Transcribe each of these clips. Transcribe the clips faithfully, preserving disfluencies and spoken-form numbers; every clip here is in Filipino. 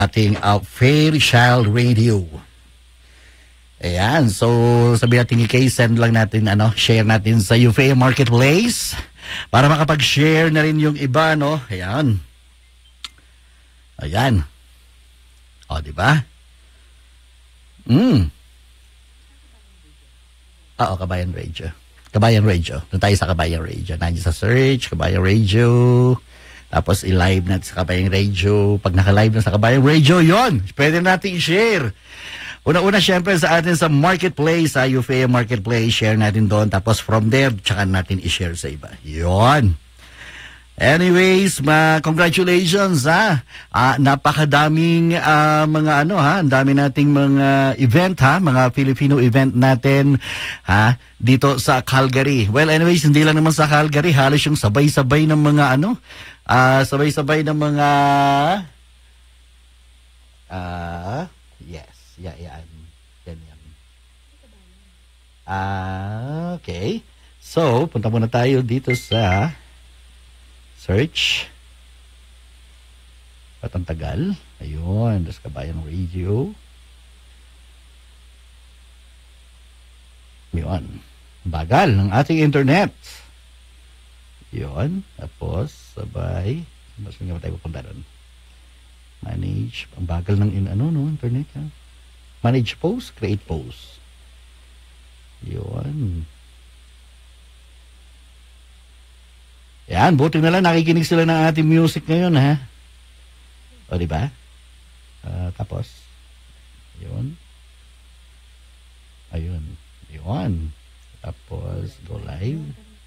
ating uh, Fairchild Radio. Ayan, so sabi natin kay send lang natin, ano, share natin sa U F A Marketplace para makapag-share na rin yung iba, no? Ayan. Ayan. O, di ba? Hmm. Oo, Kabayan Radio. Kabayan Radio. Doon tayo sa Kabayan Radio. Nandiyan sa search, Kabayan Radio. Tapos i-live natin sa Kabayan Radio. Pag naka-live na sa Kabayan Radio, yon, pwede natin i-share. Una-una, syempre, sa atin sa Marketplace, sa U F A Marketplace, share natin doon. Tapos from there, tsaka natin i-share sa iba. Yon. Anyways, ma congratulations, ha. Ah, napakadaming uh, mga ano, ha. Ang dami nating mga event, ha. Mga Filipino event natin, ha. Dito sa Calgary. Well, anyways, hindi lang naman sa Calgary. Halos yung sabay-sabay ng mga ano. Ah, uh, sabay-sabay ng mga... Ah, uh, yes. Yeah, yan. Yan, yan. Ah, okay. So, punta muna tayo dito sa search. At ang tagal. Ayun, das Kabayan Radio. Yun. Bagal ng ating internet. Yun. Tapos, sabay. Mas nga tayo pupunta doon. Manage. Ang bagal ng in, ano, no, internet, ha? Manage post, create post. Yun. Yan, buti na lang nakikinig sila ng ating music ngayon, ha? O, di ba? Uh, tapos, yun. Ayun. Yun. Tapos, go live.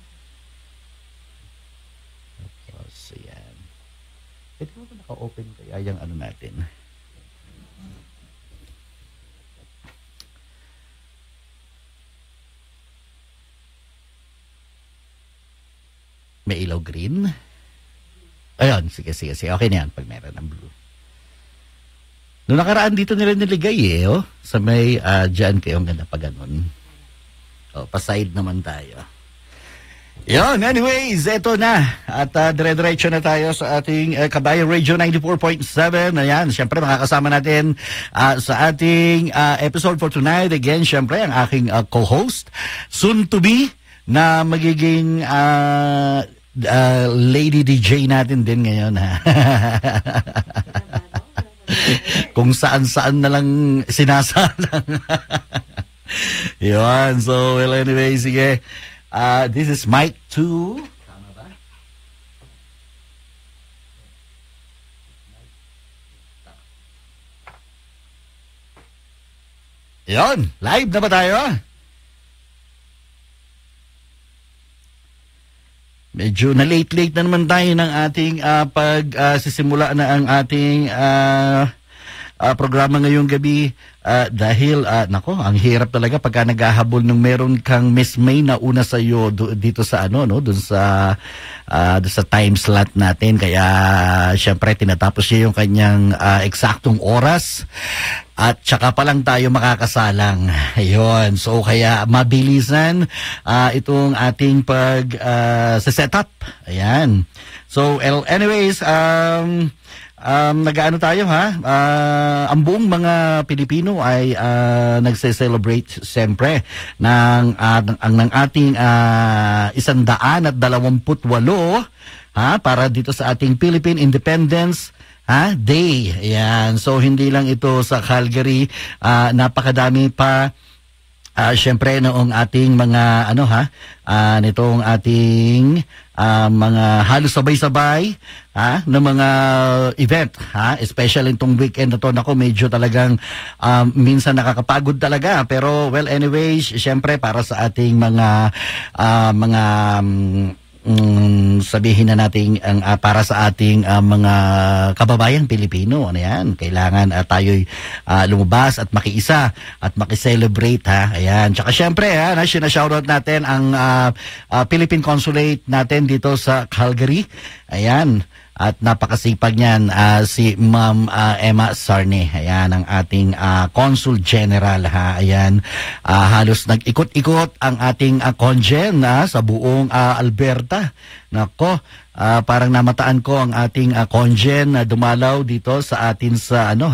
Tapos, yan. Pwede mo ba naka-open kaya yung ano natin? May ilaw green. Ayun, sige, sige, sige. Okay na yan pag meron ng blue. Noong nakaraan dito nila niligay eh, oh. Sa may, uh, dyan kayo, ang ganda pa ganun. O, pa-side naman tayo. Yun, anyways, eto na. At uh, dire-diretso na tayo sa ating uh, Kabayan Radio ninety-four point seven. Ayan, syempre makakasama natin uh, sa ating uh, episode for tonight. Again, syempre, ang aking uh, co-host, soon to be, na magiging uh, uh, lady D J natin din ngayon, ha. Kung saan-saan na lang sinasalang. Yun, so well anyway, sige. Uh, this is Mike two. Tama ba? Yun, live na ba tayo? Medyo na late-late na naman tayo ng ating uh, pag-sisimula uh, na ang ating uh, uh, programa ngayong gabi uh, dahil, uh, nako, ang hirap talaga pagka naghahabol nung meron kang Miss May na una sa iyo do, dito sa ano, no, dun sa, uh, dun sa time slot natin. Kaya, syempre, tinatapos niya yung kanyang uh, eksaktong oras. At tsaka pa lang tayo makakasalang. Ayun. So, kaya mabilisan uh, itong ating pag uh, sa setup. Ayan. So, anyways, um, um, nag-ano tayo, ha? Uh, ang buong mga Pilipino ay uh, nagse-celebrate siyempre ng, uh, ng, ng ating uh, isandaan at dalawamput walo, ha? Para dito sa ating Philippine Independence Ha? Day. Ayan. So, hindi lang ito sa Calgary. Uh, napakadami pa. Uh, Siyempre, noong ating mga, ano ha, uh, nitong ating uh, mga halos sabay-sabay ha, na mga event. Ha? Especially itong weekend na to. Nako, medyo talagang um, minsan nakakapagod talaga. Pero, well, anyways, siyempre, para sa ating mga, uh, mga, um, Mm, sabihin na natin ang uh, para sa ating uh, mga kababayan Pilipino, ano yan, kailangan uh, tayo'y uh, lumabas at makiisa at makiselebrate, ha. Ayan. Tsaka syempre, ha, na sinashoutout natin ang uh, uh, Philippine Consulate natin dito sa Calgary. Ayan. at napakasipag niyan, ah, si Ma'am ah, Emma Sarne. Ayan ang ating ah, Consul General, ha. Ayan, ah, halos nag-ikot-ikot ang ating ah, congen ah, sa buong ah, Alberta. Nako, ah, parang namataan ko ang ating ah, congen na dumalaw dito sa atin sa ano